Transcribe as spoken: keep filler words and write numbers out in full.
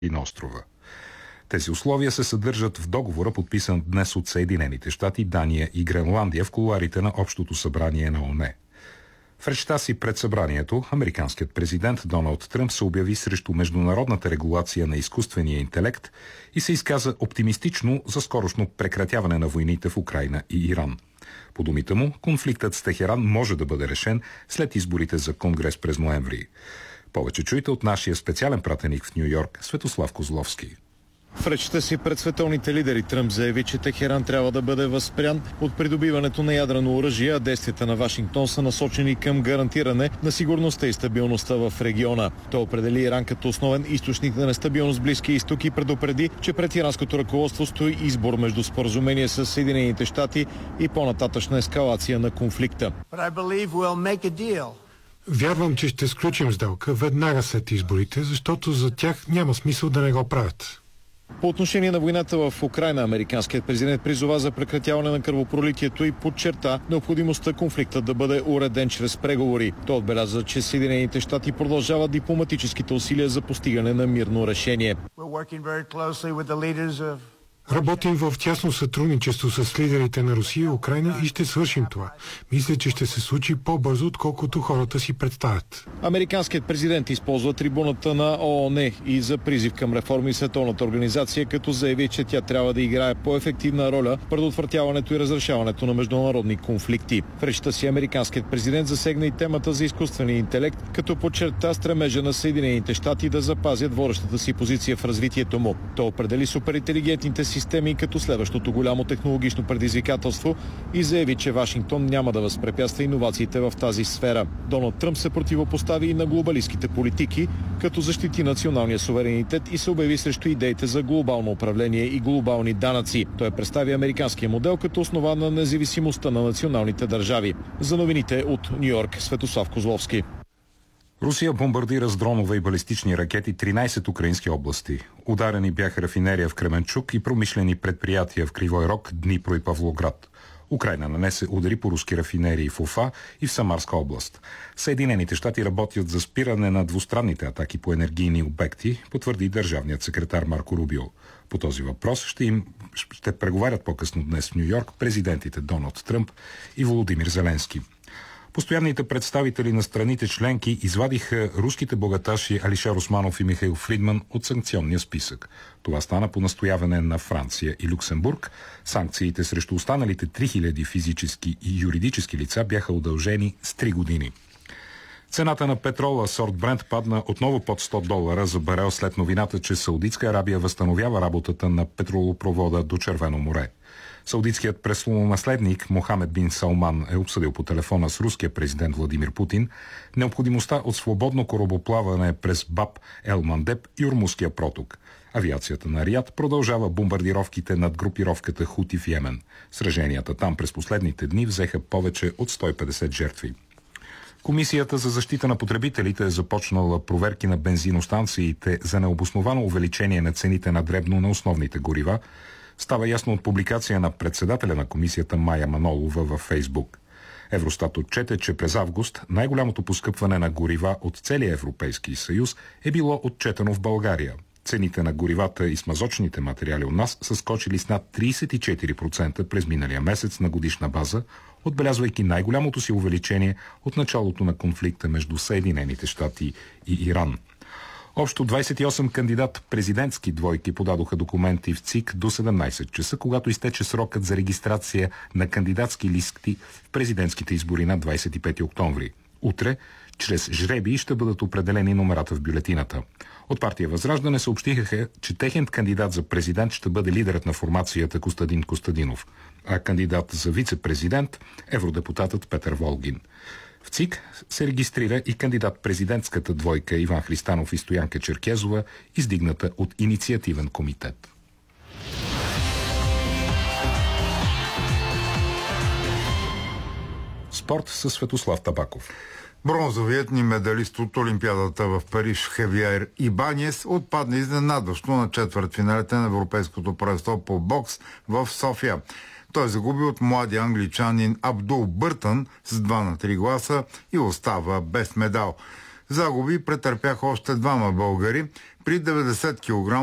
на острова. Тези условия се съдържат в договора, подписан днес от Съединените щати, Дания и Гренландия в кулоарите на Общото събрание на ООН. В речта си пред събранието, американският президент Доналд Тръмп се обяви срещу международната регулация на изкуствения интелект и се изказа оптимистично за скорошно прекратяване на войните в Украйна и Иран. По думите му, конфликтът с Техеран може да бъде решен след изборите за Конгрес през ноември. Повече чуйте от нашия специален пратеник в Ню Йорк Светослав Козловски. В речта си пред световните лидери Тръмп заяви, че Техеран трябва да бъде възпрян от придобиването на ядрено оръжие, а действията на Вашингтон са насочени към гарантиране на сигурността и стабилността в региона. Той определи Иран като основен източник на нестабилност в Близкия изток и предупреди, че пред иранското ръководство стои избор между споразумение с Съединените щати и по-нататъчна ескалация на конфликта. Вярвам, че ще сключим сделка веднага след изборите, защото за тях няма смисъл да не го правят. По отношение на войната в Украйна, американският президент призова за прекратяване на кръвопролитието и подчерта необходимостта конфликта да бъде уреден чрез преговори. Той отбеляза, че Съединените щати продължават дипломатическите усилия за постигане на мирно решение. Работим в тясно сътрудничество с лидерите на Русия и Украйна и ще свършим това. Мисля, че ще се случи по-бързо, отколкото хората си представят. Американският президент използва трибуната на ООН и за призив към реформи в Световната организация, като заяви, че тя трябва да играе по-ефективна роля в предотвратяването и разрешаването на международни конфликти. В речта си американският президент засегна и темата за изкуствения интелект, като подчерта стремежа на Съединените щати да запазят водещата си позиция в развитието му. Той определи суперинтелигентните системи като следващото голямо технологично предизвикателство и заяви, че Вашингтон няма да възпрепятства иновациите в тази сфера. Доналд Тръмп се противопостави и на глобалистските политики, като защити националния суверенитет и се обяви срещу идеите за глобално управление и глобални данъци. Той представи американския модел като основан на независимостта на националните държави. За новините от Ню Йорк, Светослав Козловски. Русия бомбардира с дронове и балистични ракети тринайсет украински области. Ударени бяха рафинерия в Кременчук и промишлени предприятия в Кривой Рог, Днипро и Павлоград. Украйна нанесе удари по руски рафинерии в Уфа и в Самарска област. Съединените щати работят за спиране на двустранните атаки по енергийни обекти, потвърди държавният секретар Марко Рубио. По този въпрос ще им ще преговарят по-късно днес в Ню Йорк президентите Доналд Тръмп и Володимир Зеленски. Постоянните представители на страните членки извадиха руските богаташи Алишер Османов и Михаил Фридман от санкционния списък. Това стана по настояване на Франция и Люксембург. Санкциите срещу останалите три хиляди физически и юридически лица бяха удължени с три години. Цената на петрола сорт Брент падна отново под сто долара за барел след новината, че Саудитска Арабия възстановява работата на петролопровода до Червено море. Саудитският престолонаследник Мохамед бин Салман е обсъдил по телефона с руския президент Владимир Путин необходимостта от свободно корабоплаване през Баб ел Мандеб и Ормузския проток. Авиацията на Риад продължава бомбардировките над групировката Хути в Йемен. Сраженията там през последните дни взеха повече от сто и петдесет жертви. Комисията за защита на потребителите е започнала проверки на бензиностанциите за необосновано увеличение на цените на дребно на основните горива. Става ясно от публикация на председателя на комисията Майя Манолова във Фейсбук. Евростат отчете, че през август най-голямото поскъпване на горива от целия Европейски съюз е било отчетено в България. Цените на горивата и смазочните материали у нас са скочили с над трийсет и четири процента през миналия месец на годишна база, отбелязвайки най-голямото си увеличение от началото на конфликта между Съединените щати и Иран. Общо двайсет и осем кандидат президентски двойки подадоха документи в ЦИК до седемнайсет часа, когато изтече срокът за регистрация на кандидатски листи в президентските избори на двайсет и пети октомври. Утре, чрез жребий, ще бъдат определени номерата в бюлетината. От партия Възраждане съобщиха, че техен кандидат за президент ще бъде лидерът на формацията Костадин Костадинов, а кандидат за вице-президент – евродепутатът Петър Волгин. В ЦИК се регистрира и кандидат-президентската двойка Иван Христанов и Стоянка Черкезова, издигната от инициативен комитет. Спорт със Светослав Табаков. Бронзовият ни медалист от Олимпиадата в Париж Хевиер Ибанес отпадна изненадващо на четвъртфиналите на Европейското първенство по бокс в София. Той загуби от младия англичанин Абдул Бъртън с два на три гласа и остава без медал. Загуби претърпяха още двама българи. При деветдесет кг